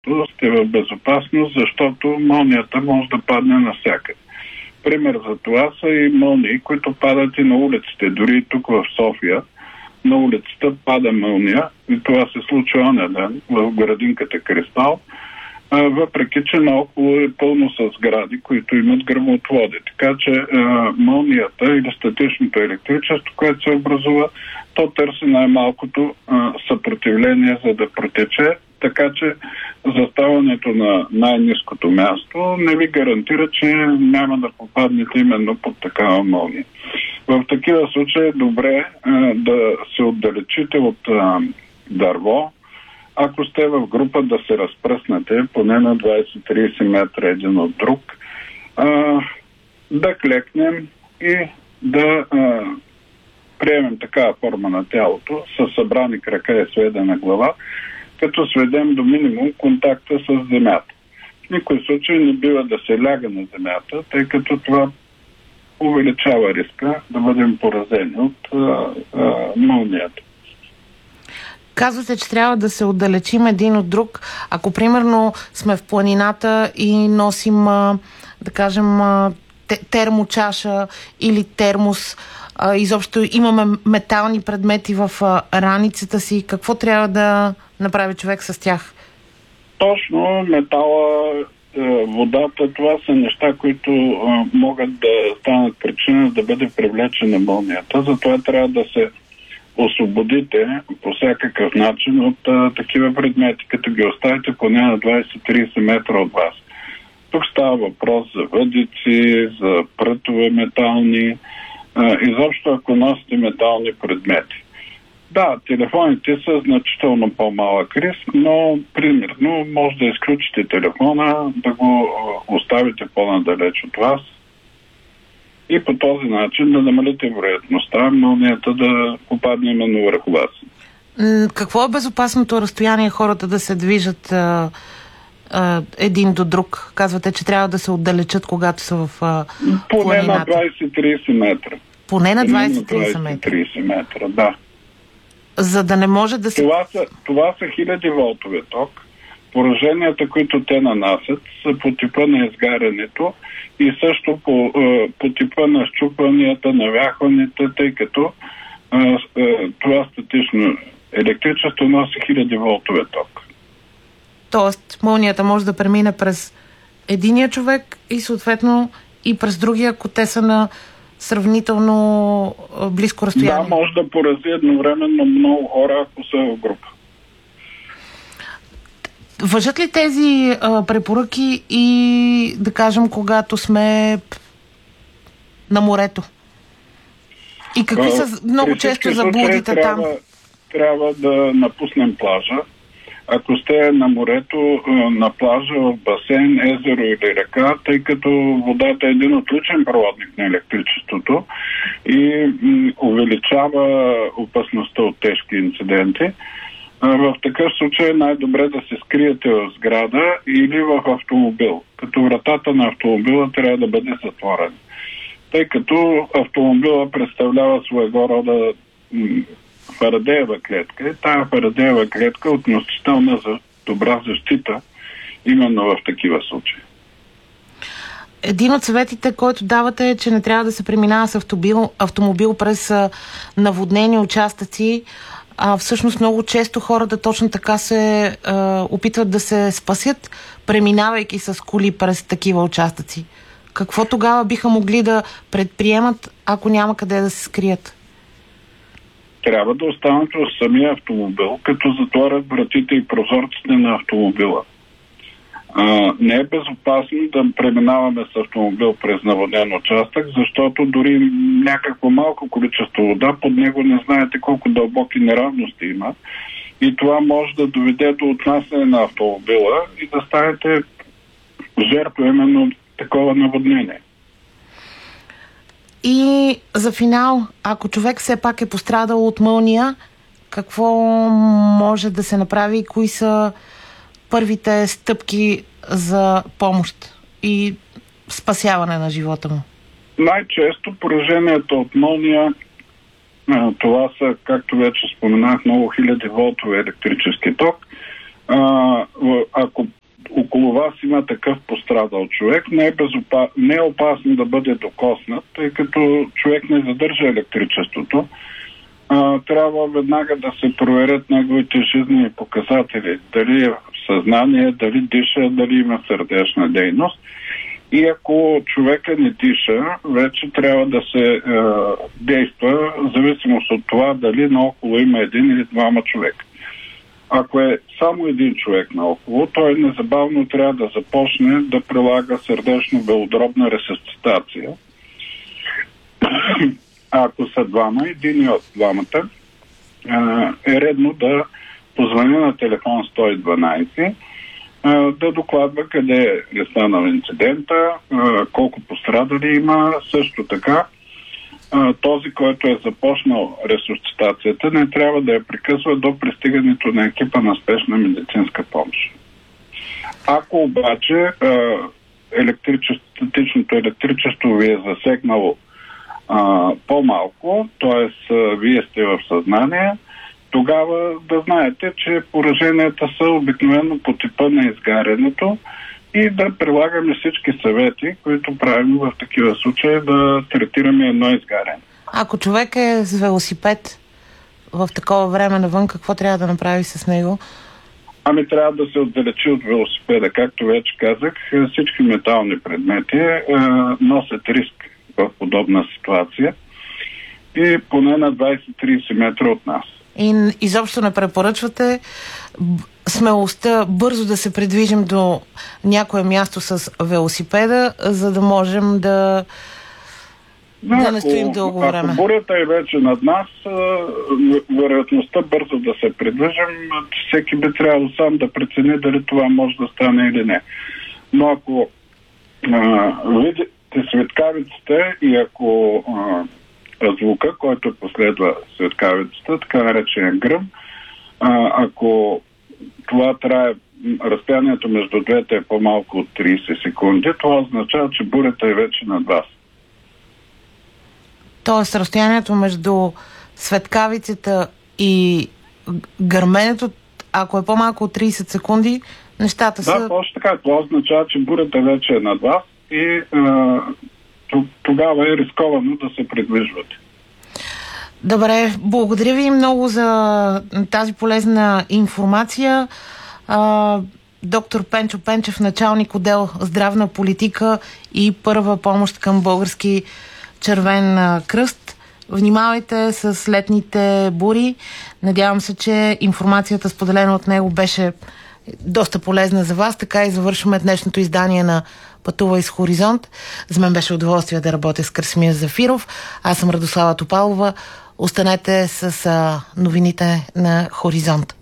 сте в безопасност, защото мълнията може да падне навсякъде. Пример за това са и мълнии, които падат и на улиците. Дори и тук в София на улицата пада мълния и това се случва оня ден в градинката Кристал, въпреки че наоколо е пълно с сгради, които имат гръмотводи. Така че мълнията или статичното електричество, което се образува, то търси най-малкото съпротивление, за да протече, така че заставането на най-ниското място не ви гарантира, че няма да попаднете именно под такава мълния. В такива случаи е добре да се отдалечите от дърво. Ако сте в група, да се разпръснете поне на 20-30 метра един от друг, да клекнем и да приемем такава форма на тялото с събрани крака и сведена глава, като сведем до минимум контакта с земята. В никой случай не бива да се ляга на земята, тъй като това увеличава риска да бъдем поразени от мълнията. Казвате, че трябва да се отдалечим един от друг. Ако, примерно, сме в планината и носим, да кажем, термочаша или термос, изобщо имаме метални предмети в раницата си, какво трябва да направи човек с тях? Точно, метала, водата, това са неща, които могат да станат причина да бъде привлечена мълнията. Затова трябва да се освободите по всякакъв начин от такива предмети, като ги оставите поне на 20-30 метра от вас. Тук става въпрос за въдици, за прътове метални, изобщо ако носите метални предмети. Да, телефоните са значително по-малък риск, но примерно може да изключите телефона, да го оставите по-надалеч от вас и по този начин да намалите вероятността мълнията да попадне именно върху вас. Какво е безопасното разстояние хората да се движат един до друг? Казвате, че трябва да се отдалечат, когато са в поне на 20-30 метра. Поне на 20-30 метра? 30 метра, да. За да не може да се... Това са хиляди волтове ток. Пораженията, които те нанасят, са по типа на изгарянето и също по типа на счупванията, навяхваните, тъй като това статично електричество носи хиляди волтове ток. Тоест, мълнията може да премине през единия човек и съответно и през другия, ако те са на сравнително близко разстояние. Да, може да порази едновременно много хора, ако са в група. Важат ли тези препоръки и, да кажем, когато сме на морето? И какви са много често заблудите там? Трябва да напуснем плажа. Ако сте на морето, на плажа, в басейн, езеро или река, тъй като водата е един отличен проводник на електричеството и увеличава опасността от тежки инциденти, в такъв случай е най-добре да се скриете в сграда или в автомобил, като вратата на автомобила трябва да бъде затворена. Тъй като автомобила представлява своего рода Фарадеева клетка. И тая Фарадеева клетка е относителна за добра защита именно в такива случаи. Един от съветите, който давате, е, че не трябва да се преминава с автомобил през наводнени участъци. Всъщност много често хората точно така се опитват да се спасят, преминавайки с коли през такива участъци. Какво тогава биха могли да предприемат, ако няма къде да се скрият? Трябва да останат в самия автомобил, като затворят вратите и прозорците на автомобила. Не е безопасно да преминаваме с автомобил през наводнен участък, защото дори някакво малко количество вода, под него не знаете колко дълбоки неравности има. И това може да доведе до отнасяне на автомобила и да станете жертва именно от такова наводнение. И за финал, ако човек все пак е пострадал от мълния, какво може да се направи и кои са първите стъпки за помощ и спасяване на живота му? Най-често пораженията от мълния, това са, както вече споменах, много хиляди волтове електрически ток. Ако около вас има такъв пострадал човек, не е опасно да бъде докоснат, тъй като човек не задържа електричеството. Трябва веднага да се проверят неговите жизнени показатели. Дали е в съзнание, дали диша, дали има сърдечна дейност. И ако човека не диша, вече трябва да се действа в зависимост от това дали наоколо има един или двама човека. Ако е само един човек наоколо, той незабавно трябва да започне да прилага сърдечно-белодробна ресусцитация. А ако са двама, един от двамата, е редно да позвони на телефон 112, да докладва къде е станал инцидента, колко пострадали има. Също така, този, който е започнал ресусцитацията, не трябва да я прекъсва до пристигането на екипа на спешна медицинска помощ. Ако обаче статичното електричество ви е засегнало по-малко, т.е. вие сте в съзнание, тогава да знаете, че пораженията са обикновено по типа на изгарянето и да прилагаме всички съвети, които правим в такива случаи, да третираме едно изгаряне. Ако човек е с велосипед в такова време навън, какво трябва да направи с него? Трябва да се отдалечи от велосипеда. Както вече казах, всички метални предмети носят риск в подобна ситуация и поне на 20-30 метра от нас. И изобщо не препоръчвате смелостта бързо да се придвижим до някое място с велосипеда, за да можем да не стоим дълго време. Ако бурята е вече над нас, вероятността бързо да се придвижим, всеки би трябвало сам да прецени дали това може да стане или не. Но ако видите светкавицата и ако звука, който последва светкавицата, така наречен гръм, ако това трае, разстоянието между двете е по-малко от 30 секунди, това означава, че бурята е вече над вас. Тоест разстоянието между светкавицата и гърменето, ако е по-малко от 30 секунди, нещата са... Да, точно така. Това означава, че бурята вече е над вас и тогава е рисковано да се придвижвате. Добре, благодаря ви много за тази полезна информация. Доктор Пенчо Пенчев, началник отдел здравна политика и първа помощ към Български червен кръст. Внимавайте с летните бури. Надявам се, че информацията, споделена от него, беше доста полезна за вас. Така и завършваме днешното издание на Пътувай с Хоризонт. За мен беше удоволствие да работя с Красимир Зафиров. Аз съм Радослава Топалова. Останете с новините на Хоризонт.